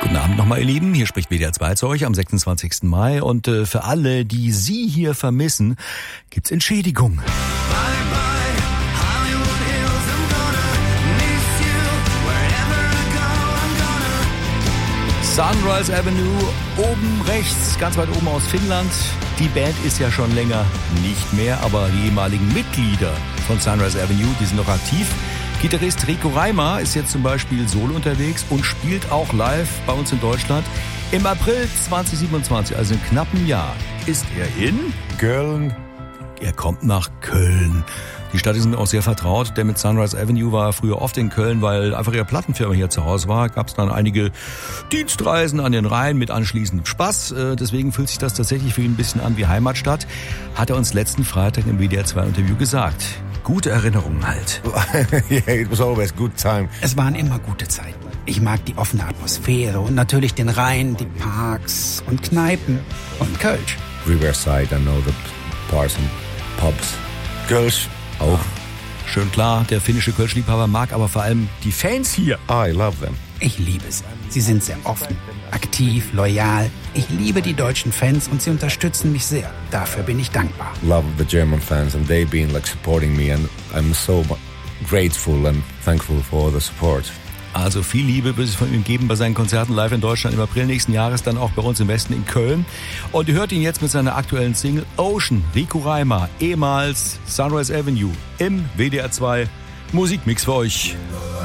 Guten Abend nochmal, ihr Lieben. Hier spricht WDR 2 zu euch am 26. Mai. Und für alle, die Sie hier vermissen, gibt's Entschädigung. Sunrise Avenue, oben rechts, ganz weit oben aus Finnland. Die Band ist ja schon länger nicht mehr, aber die ehemaligen Mitglieder von Sunrise Avenue, die sind noch aktiv. Gitarrist Rico Reimer ist jetzt zum Beispiel solo unterwegs und spielt auch live bei uns in Deutschland. Im April 2027, also in knappem Jahr, ist er in Köln. Er kommt nach Köln. Die Stadt ist mir auch sehr vertraut, denn mit Sunrise Avenue war er früher oft in Köln, weil einfach ihre Plattenfirma hier zu Hause war. Gab es dann einige Dienstreisen an den Rhein mit anschließendem Spaß. Deswegen fühlt sich das tatsächlich für ihn ein bisschen an wie Heimatstadt. Hat er uns letzten Freitag im WDR 2 Interview gesagt. Gute Erinnerungen halt. Yeah, it was always good time. Es waren immer gute Zeiten. Ich mag die offene Atmosphäre und natürlich den Rhein, die Parks und Kneipen und Kölsch. Riverside, I know the bars and pubs. Kölsch auch. Schön klar, der finnische Kölsch-Liebhaber mag aber vor allem die Fans hier. I love them. Ich liebe sie. Sie sind sehr offen, aktiv, loyal. Ich liebe die deutschen Fans und sie unterstützen mich sehr. Dafür bin ich dankbar. Love the German fans and they've been like supporting me and I'm so grateful and thankful for the support. Also viel Liebe wird es von ihm geben bei seinen Konzerten live in Deutschland im April nächsten Jahres, dann auch bei uns im Westen in Köln. Und ihr hört ihn jetzt mit seiner aktuellen Single Ocean, Rico Reimer, ehemals Sunrise Avenue im WDR 2 Musikmix für euch.